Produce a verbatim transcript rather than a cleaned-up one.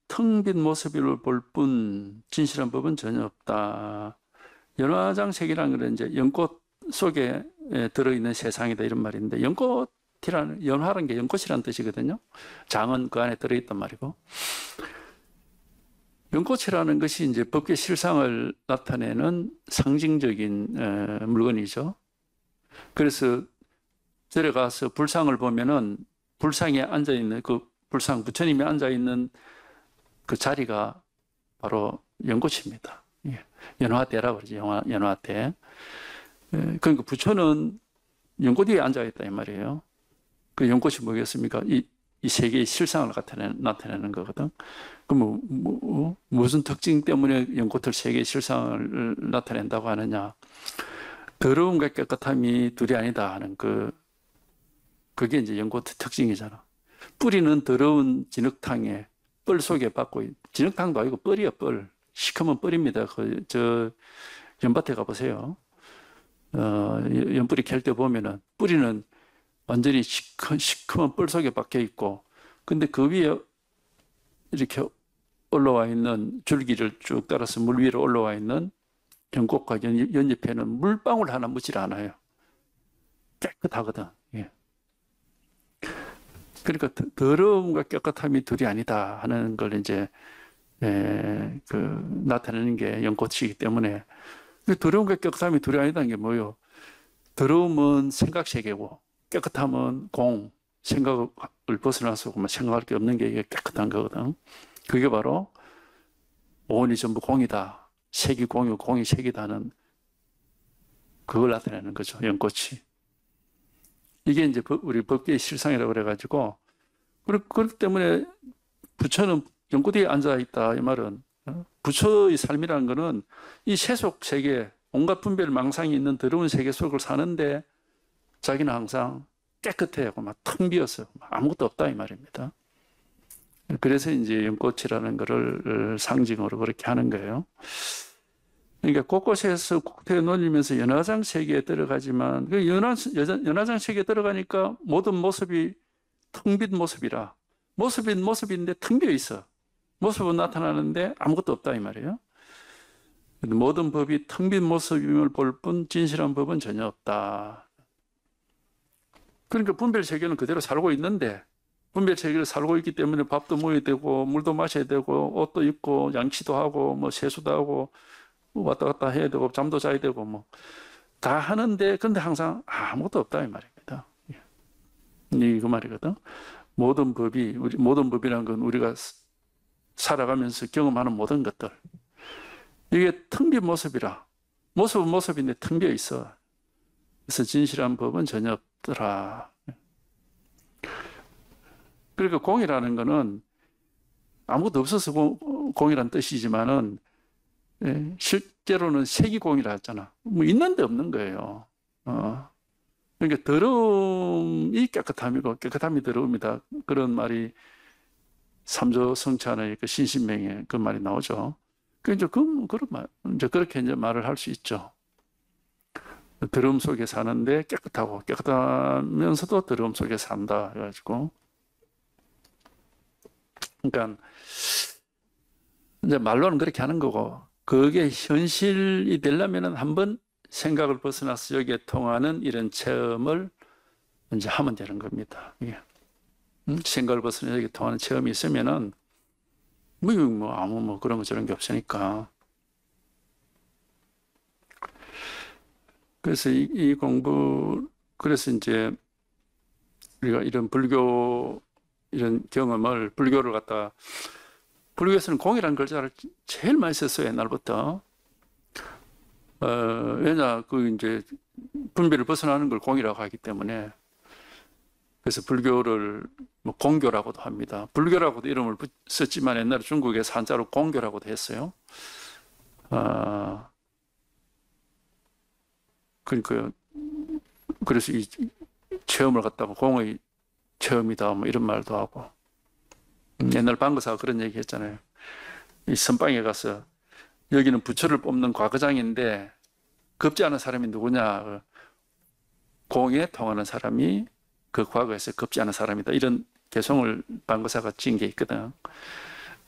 텅 빈 모습을 볼 뿐 진실한 법은 전혀 없다. 연화장색이라는 건 이제 연꽃 속에 들어있는 세상이다 이런 말인데, 연꽃이라는, 연화라는 게 연꽃이라는 뜻이거든요. 장은 그 안에 들어있단 말이고, 연꽃이라는 것이 이제 법계 실상을 나타내는 상징적인 에, 물건이죠. 그래서 절에 가서 불상을 보면은 불상에 앉아 있는 그 불상, 부처님이 앉아 있는 그 자리가 바로 연꽃입니다. 예. 연화대라고 그러죠. 연화, 연화대. 예. 그러니까 부처는 연꽃 위에 앉아 있다 이 말이에요. 그 연꽃이 뭐겠습니까? 이, 이 세계의 실상을 나타내는, 나타내는 거거든. 그럼 뭐, 뭐, 무슨 특징 때문에 연꽃을 세계의 실상을 나타낸다고 하느냐? 더러움과 깨끗함이 둘이 아니다 하는 그, 그게 이제 연꽃의 특징이잖아. 뿌리는 더러운 진흙탕에 뻘 속에 받고, 진흙탕도 아니고 뻘이야, 뻘. 시커먼 뻘입니다. 그, 저, 연밭에 가보세요. 어, 연뿌리 캘 때 보면은, 뿌리는 완전히 시커, 시커먼 뻘 속에 박혀 있고, 근데 그 위에 이렇게 올라와 있는 줄기를 쭉 따라서 물 위로 올라와 있는 연꽃과 연, 연잎에는 물방울 하나 묻질 않아요. 깨끗하거든. 예. 그러니까 더러움과 깨끗함이 둘이 아니다 하는 걸 이제 에, 그 나타내는 게 연꽃이기 때문에, 더러움과 깨끗함이 둘이 아니다는 게 뭐예요? 더러움은 생각 세계고 깨끗함은 공, 생각을 벗어나서 생각할 게 없는 게 이게 깨끗한 거거든. 그게 바로 오온이 전부 공이다. 색이 공이고 공이 색이다는 그걸 나타내는 거죠. 연꽃이. 이게 이제 우리 법계의 실상이라고 그래가지고, 그렇기 때문에 부처는 연꽃 위에 앉아있다 이 말은, 부처의 삶이라는 거는 이 세속 세계, 온갖 분별 망상이 있는 더러운 세계 속을 사는데 자기는 항상 깨끗해하고 막 텅 비어서 아무것도 없다 이 말입니다. 그래서 이제 연꽃이라는 거를 상징으로 그렇게 하는 거예요. 그러니까 곳곳에서 국태에 놀리면서 연화장 세계에 들어가지만, 그 연화, 연화장 세계에 들어가니까 모든 모습이 텅 빈 모습이라, 모습인 모습인데 텅 비어 있어. 모습은 나타나는데 아무것도 없다 이 말이에요. 모든 법이 텅 빈 모습임을 볼 뿐 진실한 법은 전혀 없다. 그러니까 분별 세계는 그대로 살고 있는데, 분별 세계를 살고 있기 때문에 밥도 먹어야 되고 물도 마셔야 되고 옷도 입고 양치도 하고 뭐 세수도 하고 왔다 갔다 해야 되고 잠도 자야 되고 뭐 다 하는데, 근데 항상 아무것도 없다 이 말입니다. 이그 말이거든. 모든 법이, 우리 모든 법이라는 건 우리가 살아가면서 경험하는 모든 것들, 이게 텅 빈 모습이라. 모습은 모습인데 텅 비어 있어. 그래서 진실한 법은 전혀 없더라. 그러니까 공이라는 거는 아무것도 없어서 공, 공이란 뜻이지만은, 예, 실제로는 색이 공이라 했잖아. 뭐 있는데 없는 거예요. 어. 그러니까 더러움이 깨끗함이고 깨끗함이 더러움이다. 그런 말이 삼조 성찬의 그 신신명에 그 말이 나오죠. 그 이제 그 그런 말, 이제 그렇게 이제 말을 할 수 있죠. 더러움 속에 사는데 깨끗하고 깨끗하면서도 더러움 속에 산다 해가지고, 그러니까 이제 말로는 그렇게 하는 거고, 그게 현실이 되려면은 한번 생각을 벗어나서 여기에 통하는 이런 체험을 이제 하면 되는 겁니다. 예. 음? 생각을 벗어나 여기 통하는 체험이 있으면은 뭐, 뭐 아무 뭐 그런 거 저런 게 없으니까. 그래서 이, 이 공부, 그래서 이제 우리가 이런 불교 이런 경험을, 불교를 갖다, 불교에서는 공이라는 글자를 제일 많이 썼어요, 옛날부터. 어, 왜냐, 그 이제 분별을 벗어나는 걸 공이라고 하기 때문에. 그래서 불교를 뭐 공교라고도 합니다. 불교라고도 이름을 썼지만 옛날에 중국에서 한자로 공교라고도 했어요. 아, 그러니까, 그래서 이 체험을 갖다가 공의 체험이다, 뭐 이런 말도 하고. 옛날 방거사가 그런 얘기 했잖아요. 이 선방에 가서 여기는 부처를 뽑는 과거장인데 겁지 않은 사람이 누구냐? 공에 통하는 사람이 그 과거에서 겁지 않은 사람이다. 이런 개성을 방거사가 지은 게 있거든.